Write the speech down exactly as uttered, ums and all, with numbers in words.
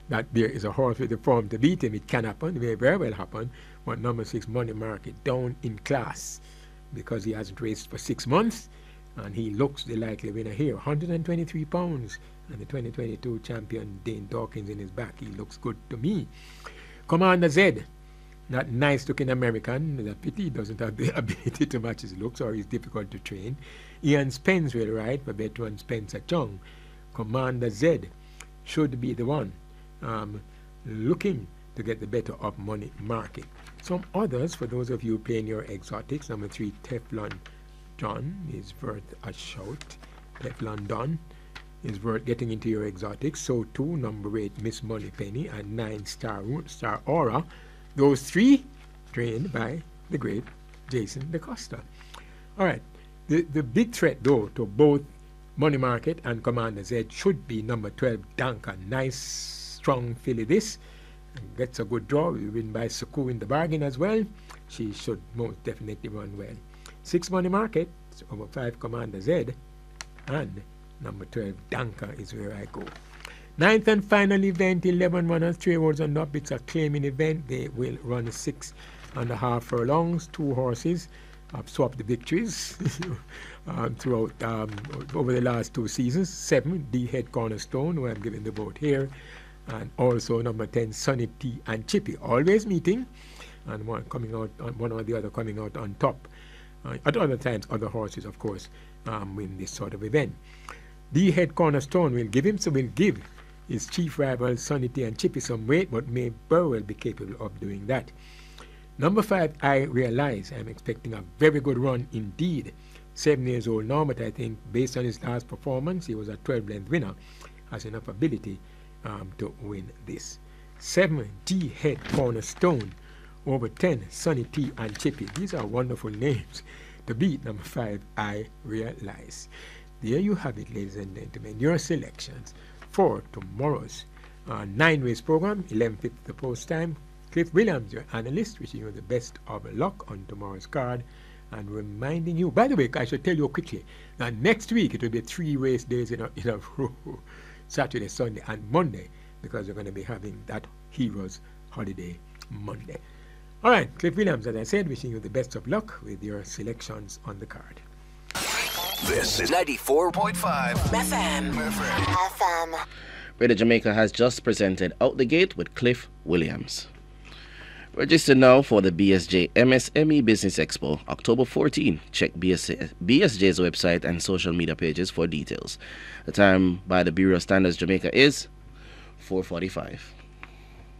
that there is a horse with the form to beat him. It can happen, it may very well happen. But number six, Money Market, down in class because he hasn't raced for six months, and he looks the likely winner here. one hundred twenty-three pounds, and the twenty twenty-two champion Dane Dawkins in his back. He looks good to me. Commander Z, that nice-looking American. The pity he doesn't have the ability to match his looks, or he's difficult to train. Ian Spence will ride for veteran Spencer Chung. Commander Z should be the one um, looking to get the better of Money Market. Some others, for those of you playing your exotics, number three, Teflon John is worth a shout. Teflon Don is worth getting into your exotics. So too, number eight, Miss Moneypenny, and nine, Star, Star Aura. Those three trained by the great Jason DaCosta. All right. The, the big threat, though, to both Money Market and Commander Z should be number twelve, Danka. Nice, strong filly this. Gets a good draw. We win by Suku in the bargain as well. She should most definitely run well. six, Money Market, over five, Commander Z, and number twelve, Danka is where I go. Ninth and final event, eleven runners, three awards and up. It's a claiming event. They will run six and a half furlongs. Two horses have swapped the victories um, throughout um, over the last two seasons. Seven, D Head Cornerstone, who I'm giving the vote here, and also number ten, Sunny T and Chippy, always meeting, and one coming out, on one or the other coming out on top. Uh, at other times, other horses, of course, um, win this sort of event. D Head Cornerstone will give him, so will give his chief rival Sunny T and Chippy some weight, but may very well be capable of doing that. Number five, I Realize. I'm expecting a very good run indeed. Seven years old now, but I think based on his last performance, he was a twelve-length winner, has enough ability um, to win this. Seven, D Head Cornerstone. Over ten, Sunny T and Chippy. These are wonderful names to beat number five, I Realize. There you have it, ladies and gentlemen, your selections for tomorrow's uh, nine-race program, eleven fifty the post time. Cliff Williams, your analyst, wishing you the best of luck on tomorrow's card, and reminding you, by the way, I should tell you quickly, that next week it will be three race days in a, in a row, Saturday, Sunday, and Monday, because we're going to be having that Heroes Holiday Monday. All right, Cliff Williams, as I said, wishing you the best of luck with your selections on the card. This is ninety-four point five F M. F M. Radio Jamaica has just presented Out the Gate with Cliff Williams. Register now for the B S J M S M E Business Expo, October fourteenth. Check B S J's website and social media pages for details. The time by the Bureau of Standards Jamaica is four forty-five.